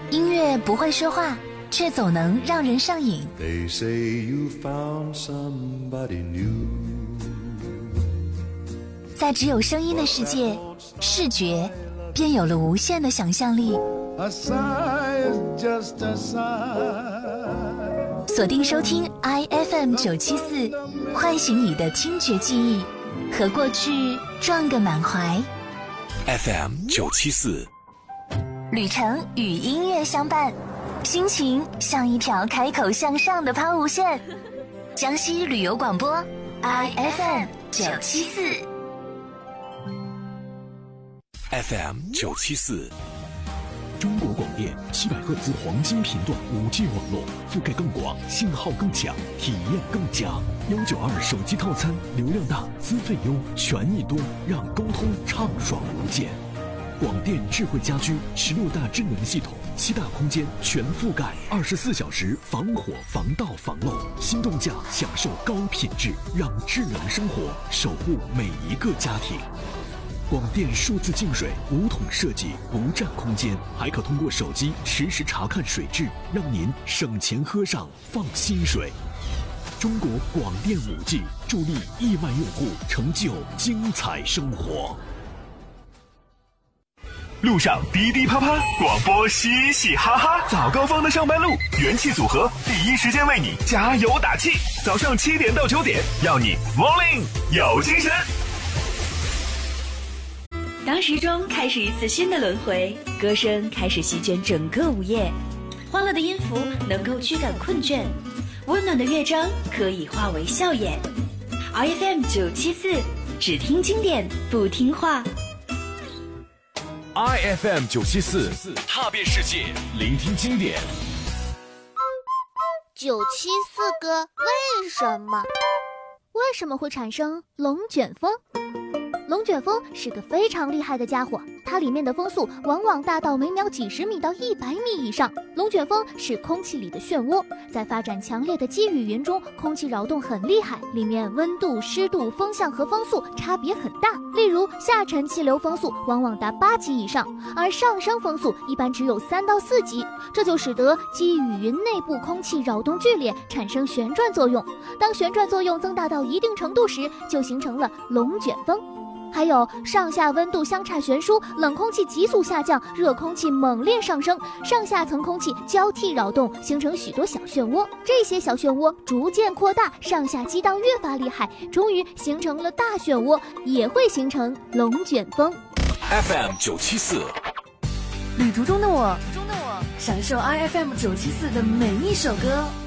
音乐不会说话，却总能让人上瘾。 They say you found somebody new. 在只有声音的世界，视觉便有了无限的想象力。 A sigh is just a sigh. 锁定收听 IFM 974，唤醒你的听觉记忆，和过去撞个满怀。 FM 974， 旅程与音乐相伴，心情像一条开口向上的抛物线。江西旅游广播 IFM 974。 FM 974， 中国广电700赫兹黄金频段5G 网络，覆盖更广，信号更强，体验更佳。192手机套餐，流量大，资费优，权益多，让沟通畅爽无间。广电智慧家居16大智能系统，7大空间全覆盖，24小时防火防盗防漏，新动价享受高品质，让智能生活守护每一个家庭。广电数字净水无桶设计，不占空间，还可通过手机实时查看水质，让您省钱喝上放心水。中国广电5G助力亿万用户成就精彩生活。 路上滴滴啪啪，广播嘻嘻哈哈，早高峰的上班路，元气组合第一时间为你加油打气。早上7点到9点，要你 Morning 有精神。 当时钟开始一次新的轮回，歌声开始席卷整个午夜，欢乐的音符能够驱赶困倦，温暖的乐章可以化为笑颜。IFM 974，只听经典不听话。 IFM 974，踏遍世界，聆听经典。 974哥，为什么会产生龙卷风？龙卷风是个非常厉害的家伙，它里面的风速往往大到每秒几十米到100米以上。龙卷风是空气里的漩涡，在发展强烈的积雨云中，空气扰动很厉害，里面温度、湿度、风向和风速差别很大。例如下沉气流风速往往达8级以上，而上升风速一般只有3到4级，这就使得积雨云内部空气扰动剧烈，产生旋转作用。当旋转作用增大到一定程度时，就形成了龙卷风。还有上下温度相差悬殊，冷空气急速下降，热空气猛烈上升，上下层空气交替扰动，形成许多小漩涡。这些小漩涡逐渐扩大，上下激荡越发厉害，终于形成了大漩涡，也会形成龙卷风。 FM 974， 旅途中的我，享受 IFM 974的每一首歌。